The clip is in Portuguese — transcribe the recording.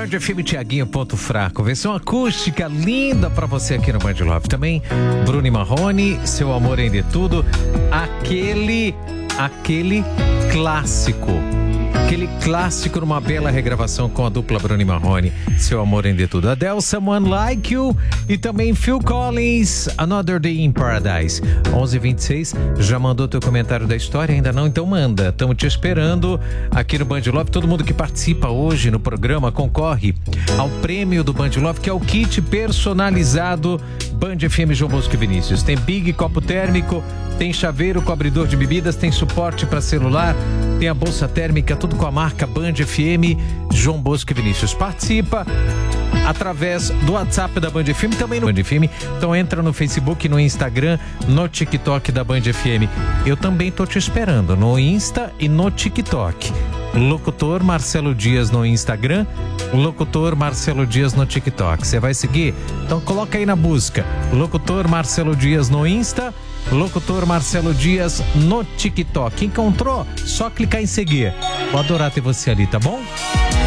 Band FM Tiaguinho Ponto Fraco. Versão acústica linda pra você aqui no Band Love. Também Bruno e Marrone, Seu Amor Ainda é Tudo. Aquele clássico. Aquele clássico numa bela regravação com a dupla Bruno e Marrone, Seu Amor Ainda é Tudo. Adele, Someone Like You. E também Phil Collins, Another Day in Paradise. 11h26, já mandou teu comentário da história? Ainda não? Então manda. Estamos te esperando aqui no Band Love. Todo mundo que participa hoje no programa concorre ao prêmio do Band Love, que é o kit personalizado Band FM João Bosco e Vinícius. Tem Big copo térmico, tem chaveiro com abridor de bebidas, tem suporte para celular, tem a bolsa térmica, tudo com a marca Band FM João Bosco e Vinícius. Participa através do WhatsApp da Band FM, também no Band FM. Então entra no Facebook, no Instagram, no TikTok da Band FM. Eu também tô te esperando no Insta e no TikTok. Locutor Marcelo Dias no Instagram, Locutor Marcelo Dias no TikTok. Você vai seguir? Então coloca aí na busca Locutor Marcelo Dias no Insta, Locutor Marcelo Dias no TikTok. Encontrou? Só clicar em seguir. Vou adorar ter você ali, tá bom?